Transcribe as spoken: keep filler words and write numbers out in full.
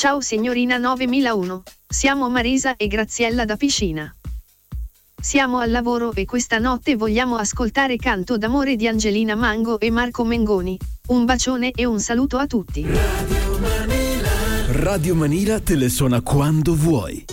Ciao signorina novemilauno, siamo Marisa e Graziella da Piscina. Siamo al lavoro e questa notte vogliamo ascoltare Canto d'amore di Angelina Mango e Marco Mengoni. Un bacione e un saluto a tutti. Radio Manila. Radio Manila te le suona quando vuoi.